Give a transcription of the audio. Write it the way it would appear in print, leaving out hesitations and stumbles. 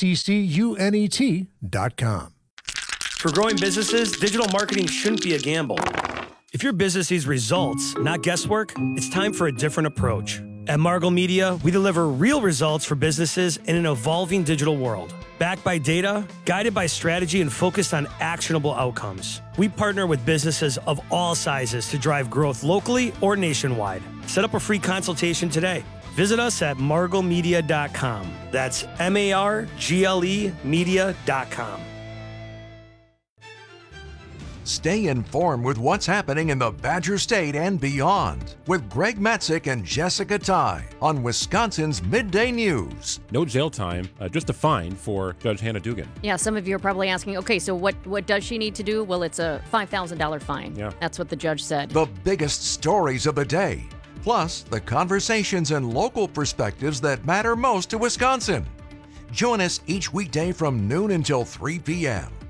ACCUNET.com. For growing businesses, digital marketing shouldn't be a gamble. If your business needs results, not guesswork, it's time for a different approach. At Margle Media, we deliver real results for businesses in an evolving digital world. Backed by data, guided by strategy, and focused on actionable outcomes. We partner with businesses of all sizes to drive growth locally or nationwide. Set up a free consultation today. Visit us at marglemedia.com. That's MARGLE media.com. Stay informed with what's happening in the Badger State and beyond with Greg Matzik and Jessica Ty on Wisconsin's Midday News. No jail time, just a fine for Judge Hannah Dugan. Yeah, some of you are probably asking, okay, so what does she need to do? Well, it's a $5,000 fine. Yeah. That's what the judge said. The biggest stories of the day, plus the conversations and local perspectives that matter most to Wisconsin. Join us each weekday from noon until 3 p.m.